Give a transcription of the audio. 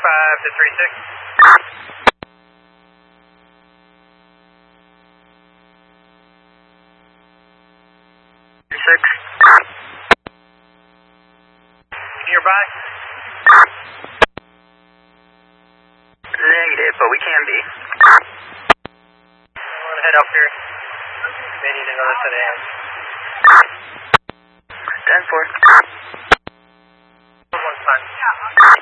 5 to 36. 36. Nearby? Negative, but we can be. I'm going to head up here. May need another set of hands. 10-4. One time.